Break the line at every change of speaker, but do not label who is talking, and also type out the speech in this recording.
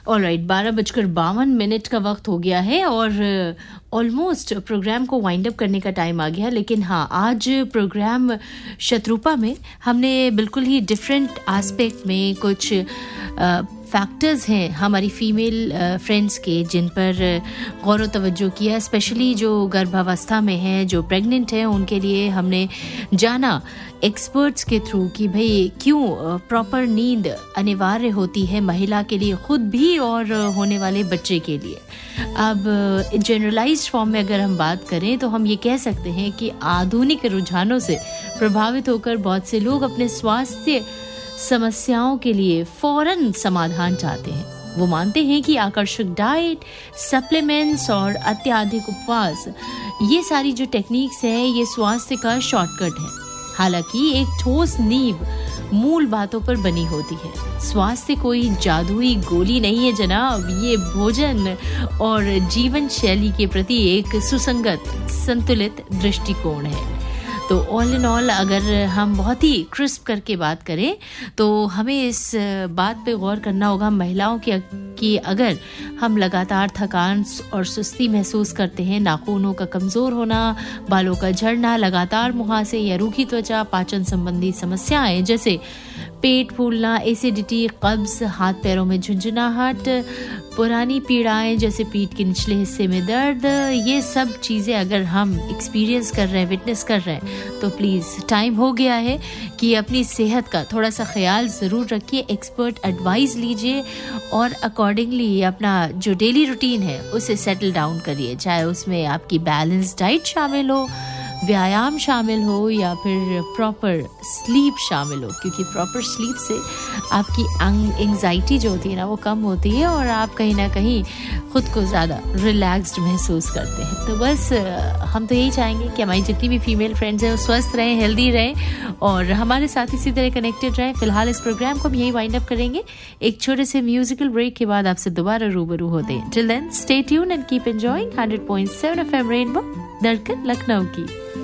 Alright 12:52 का वक्त हो गया है और ऑलमोस्ट प्रोग्राम को वाइंड अप करने का टाइम आ गया, लेकिन हाँ, आज प्रोग्राम शत्रुपा में हमने बिल्कुल ही डिफरेंट एस्पेक्ट में कुछ फैक्टर्स हैं हमारी फीमेल फ्रेंड्स के जिन पर गौर व तवज्जो किया, स्पेशली जो गर्भावस्था में हैं, जो प्रेग्नेंट हैं, उनके लिए हमने जाना एक्सपर्ट्स के थ्रू कि भाई क्यों प्रॉपर नींद अनिवार्य होती है महिला के लिए खुद भी और होने वाले बच्चे के लिए। अब जनरलाइज्ड फॉर्म में अगर हम बात करें तो हम ये कह सकते हैं कि आधुनिक रुझानों से प्रभावित होकर बहुत से लोग अपने स्वास्थ्य समस्याओं के लिए फौरन समाधान चाहते हैं। वो मानते हैं कि आकर्षक डाइट, सप्लीमेंट्स और अत्यधिक उपवास, ये सारी जो टेक्निक्स हैं, ये स्वास्थ्य का शॉर्टकट है। हालांकि एक ठोस नींव मूल बातों पर बनी होती है। स्वास्थ्य कोई जादुई गोली नहीं है जनाब, ये भोजन और जीवन शैली के प्रति एक सुसंगत, संतुलित दृष्टिकोण है। तो ऑल इन ऑल अगर हम बहुत ही क्रिस्प करके बात करें तो हमें इस बात पे गौर करना होगा महिलाओं कि अगर हम लगातार थकान और सुस्ती महसूस करते हैं, नाखूनों का कमज़ोर होना, बालों का झड़ना, लगातार मुहासे या रूखी त्वचा, पाचन संबंधी समस्याएं जैसे पेट फूलना, एसिडिटी, कब्ज, हाथ पैरों में झुंझुनाहट, पुरानी पीड़ाएं जैसे पीठ के निचले हिस्से में दर्द, ये सब चीज़ें अगर हम एक्सपीरियंस कर रहे हैं, विटनेस कर रहे हैं, तो प्लीज़ टाइम हो गया है कि अपनी सेहत का थोड़ा सा ख्याल ज़रूर रखिए, एक्सपर्ट एडवाइस लीजिए और अकॉर्डिंगली अपना जो डेली रूटीन है उसे सेटल डाउन करिए। चाहे उसमें आपकी बैलेंस डाइट शामिल हो, व्यायाम शामिल हो या फिर प्रॉपर स्लीप शामिल हो, क्योंकि प्रॉपर स्लीप से आपकी एंग्जाइटी जो होती है ना वो कम होती है और आप कहीं ना कहीं खुद को ज़्यादा रिलैक्स्ड महसूस करते हैं। तो बस हम तो यही चाहेंगे कि हमारी जितनी भी फीमेल फ्रेंड्स हैं वो स्वस्थ रहें, हेल्दी रहें और हमारे साथ इसी तरह कनेक्टेड रहें। फिलहाल इस प्रोग्राम को हम यही वाइंड अप करेंगे एक छोटे से म्यूजिकल ब्रेक के बाद आपसे दोबारा रूबरू होते हैं। Till then stay tuned and keep enjoying 100.7 FM rainbow, धड़कन लखनऊ की।